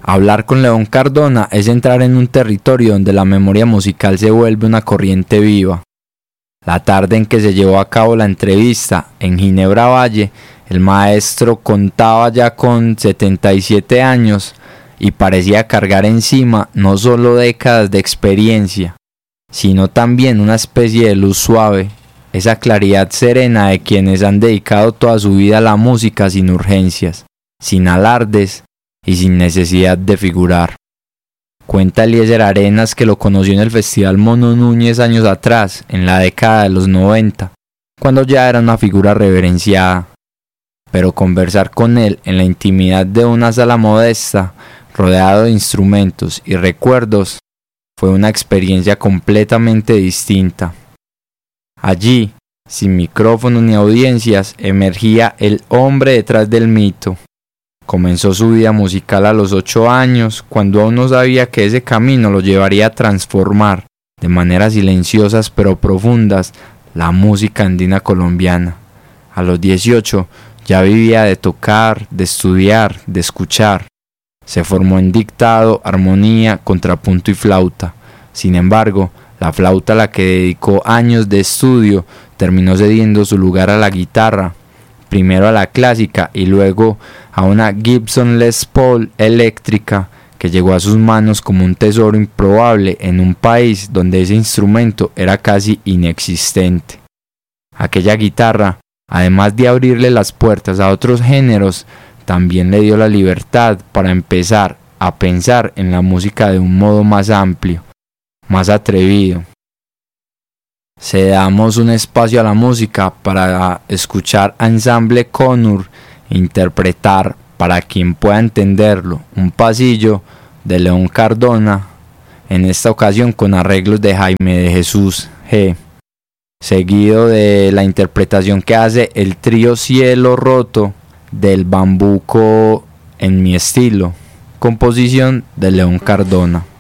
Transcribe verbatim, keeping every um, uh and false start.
Hablar con León Cardona es entrar en un territorio donde la memoria musical se vuelve una corriente viva. La tarde en que se llevó a cabo la entrevista en Ginebra Valle, el maestro contaba ya con setenta y siete años y parecía cargar encima no solo décadas de experiencia, sino también una especie de luz suave, esa claridad serena de quienes han dedicado toda su vida a la música sin urgencias, sin alardes y sin necesidad de figurar. Cuenta Eliezer Arenas que lo conoció en el Festival Mono Núñez años atrás, en la década de los noventa, cuando ya era una figura reverenciada. Pero conversar con él en la intimidad de una sala modesta, rodeado de instrumentos y recuerdos, fue una experiencia completamente distinta. Allí, sin micrófonos ni audiencias, emergía el hombre detrás del mito. Comenzó su vida musical a los ocho años, cuando aún no sabía que ese camino lo llevaría a transformar, de maneras silenciosas pero profundas, la música andina colombiana. A los dieciocho ya vivía de tocar, de estudiar, de escuchar. Se formó en dictado, armonía, contrapunto y flauta. Sin embargo, la flauta a la que dedicó años de estudio terminó cediendo su lugar a la guitarra, primero a la clásica y luego a una Gibson Les Paul eléctrica que llegó a sus manos como un tesoro improbable en un país donde ese instrumento era casi inexistente. Aquella guitarra, además de abrirle las puertas a otros géneros, también le dio la libertad para empezar a pensar en la música de un modo más amplio, más atrevido. Cedamos un espacio a la música para escuchar a Ensamble Conur interpretar, para quien pueda entenderlo, un pasillo de León Cardona, en esta ocasión con arreglos de Jaime de Jesús G, seguido de la interpretación que hace el trío Cielo Roto del Bambuco en mi estilo, composición de León Cardona.